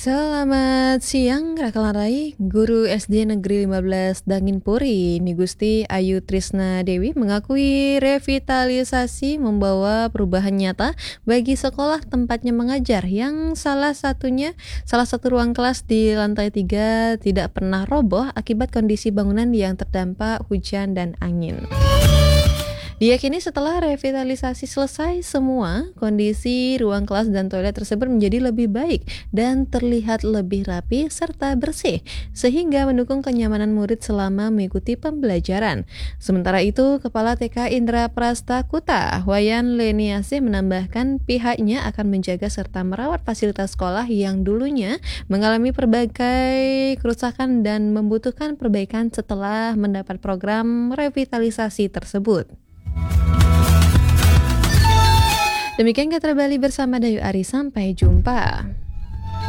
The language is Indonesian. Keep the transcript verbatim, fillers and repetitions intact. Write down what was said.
Selamat siang, Rakalan Rai, Guru S D Negeri lima belas Danginpuri, Nigusti Ayu Trisna Dewi mengakui revitalisasi membawa perubahan nyata bagi sekolah tempatnya mengajar yang salah satunya salah satu ruang kelas di lantai tiga tidak pernah roboh akibat kondisi bangunan yang terdampak hujan dan angin. Diyakini setelah revitalisasi selesai semua, kondisi ruang kelas dan toilet tersebut menjadi lebih baik dan terlihat lebih rapi serta bersih, sehingga mendukung kenyamanan murid selama mengikuti pembelajaran. Sementara itu, Kepala T K Indra Prastakuta, Wayan Leniasih menambahkan pihaknya akan menjaga serta merawat fasilitas sekolah yang dulunya mengalami berbagai kerusakan dan membutuhkan perbaikan setelah mendapat program revitalisasi tersebut. Demikian Kata Bali bersama Dayu Ari, sampai jumpa.